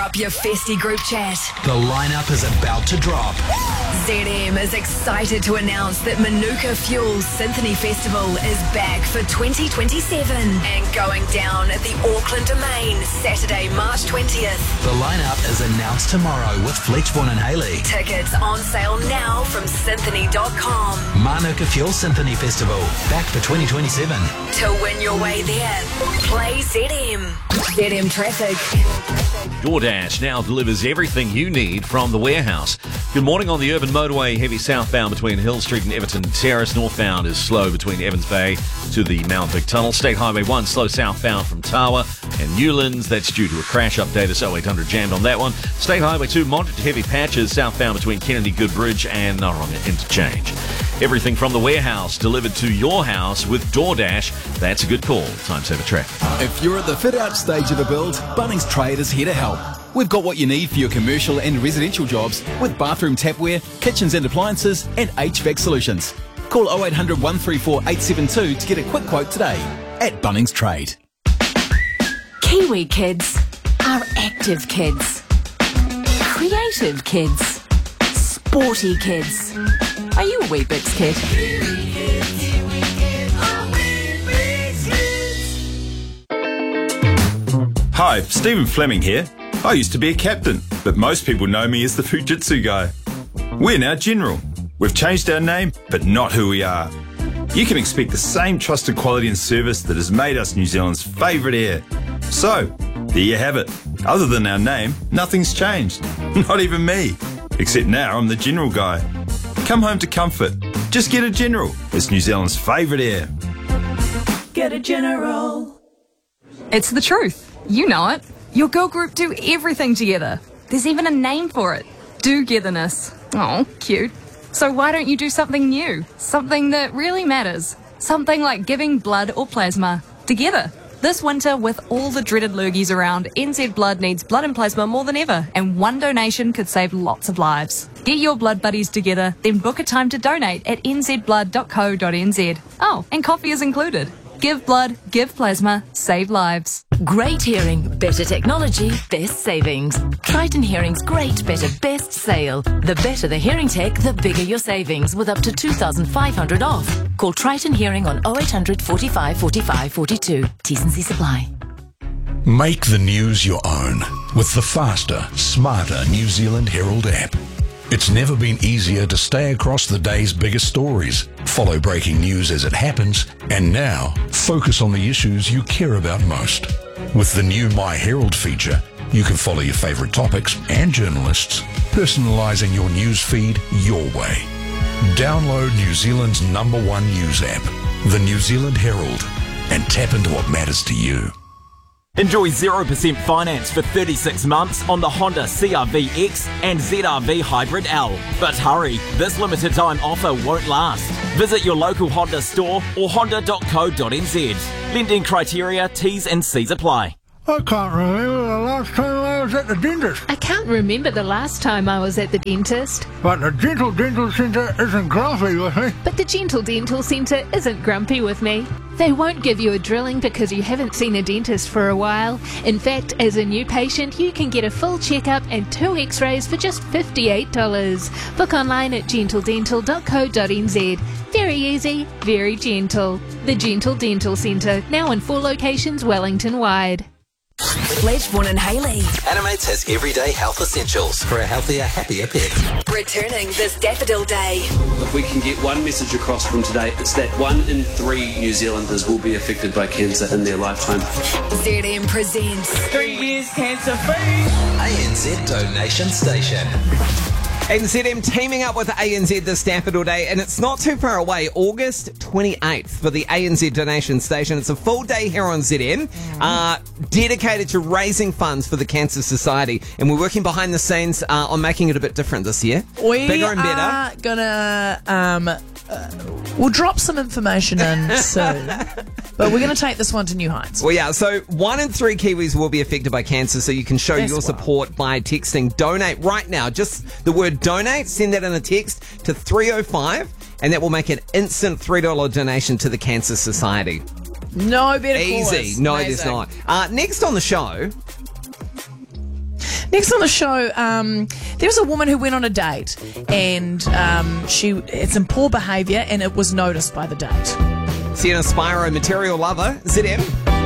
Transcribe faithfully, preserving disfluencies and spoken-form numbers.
up your festy group chat. The lineup is about to drop. Z M is excited to announce that Manuka Fuels Symphony Festival is back for twenty twenty-seven and going down at the Auckland Domain Saturday, March twentieth. The lineup is announced tomorrow with Fletchborn and Haley. Tickets on sale now from symphony dot com. Manuka Fuel Symphony Festival, back for twenty twenty-seven. To win your way there, play Z M. Z M Traffic. DoorDash now delivers everything you need from the warehouse. Good morning. On the urban motorway, heavy southbound between Hill Street and Everton Terrace. Northbound is slow between Evans Bay to the Mount Vic Tunnel. State Highway one slow southbound from Tawa and Newlands. That's due to a crash. Update us oh eight hundred jammed on that one. State Highway two moderate to heavy patches southbound between Kennedy Goodbridge and Noronga Interchange. Everything from the warehouse delivered to your house with DoorDash. That's a good call. Time saver traffic. If you're at the fit-out stage of a build, Bunnings Trade is here to help. We've got what you need for your commercial and residential jobs with bathroom tapware, kitchens and appliances, and H V A C solutions. Call oh eight hundred, one three four, eight seven two to get a quick quote today at Bunnings Trade. Kiwi kids are active kids, creative kids, sporty kids. Are you a Weet-Bix kid? Hi, Stephen Fleming here. I used to be a captain, but most people know me as the Fujitsu guy. We're now General. We've changed our name, but not who we are. You can expect the same trusted quality and service that has made us New Zealand's favourite air. So, there you have it. Other than our name, nothing's changed. Not even me. Except now I'm the General guy. Come home to comfort. Just get a General. It's New Zealand's favourite air. Get a General. It's the truth. You know it. Your girl group do everything together. There's even a name for it. Do-getherness. Oh, cute. So why don't you do something new? Something that really matters. Something like giving blood or plasma together. This winter, with all the dreaded lurgies around, N Z Blood needs blood and plasma more than ever, and one donation could save lots of lives. Get your blood buddies together, then book a time to donate at n z blood dot co dot n z. Oh, and coffee is included. Give blood, give plasma, save lives. Great hearing, better technology, best savings. Triton Hearing's great, better, best sale. The better the hearing tech, the bigger your savings, with up to two thousand five hundred off. Call Triton Hearing on oh eight hundred, forty-five, forty-five, forty-two. T's and C's apply. Make the news your own with the faster, smarter New Zealand Herald app. It's never been easier to stay across the day's biggest stories, follow breaking news as it happens, and now focus on the issues you care about most. With the new My Herald feature, you can follow your favourite topics and journalists, personalising your news feed your way. Download New Zealand's number one news app, the New Zealand Herald, and tap into what matters to you. Enjoy zero percent finance for thirty-six months on the Honda C R V X and Z R V Hybrid L. But hurry, this limited time offer won't last. Visit your local Honda store or honda dot co dot n z. Lending criteria, T's and C's apply. I can't remember the last time I was at the dentist. I can't remember the last time I was at the dentist. But the Gentle Dental Centre isn't grumpy with me. But the Gentle Dental Centre isn't grumpy with me. They won't give you a drilling because you haven't seen a dentist for a while. In fact, as a new patient, you can get a full checkup and two x-rays for just fifty-eight dollars. Book online at gentle dental dot co dot n z. Very easy, very gentle. The Gentle Dental Centre, now in four locations Wellington-wide. Fletchborn and Haley. Animates has everyday health essentials for a healthier, happier pet. Returning this Daffodil Day. If we can get one message across from today, it's that one in three New Zealanders will be affected by cancer in their lifetime. Z M presents Three years cancer free. A N Z Donation Station. N Z M teaming up with A N Z this Daffodil Day, and it's not too far away, August twenty-eighth for the A N Z Donation Station. It's a full day here on Z M, uh, dedicated to raising funds for the Cancer Society, and we're working behind the scenes uh, on making it a bit different this year. We Bigger and better. are gonna um, uh, we'll drop some information in soon, but we're gonna take this one to new heights. Well, yeah. So one in three Kiwis will be affected by cancer, so you can show That's your well. support by texting donate right now. Just the word donate, send that in a text to three oh five, and that will make an instant three dollars donation to the Cancer Society. No better Easy. cause. No, Amazing. there's not. Uh, next on the show... Next on the show, um, there was a woman who went on a date and um, she had some poor behaviour and it was noticed by the date. Sienna Spiro, Material Lover, Z M.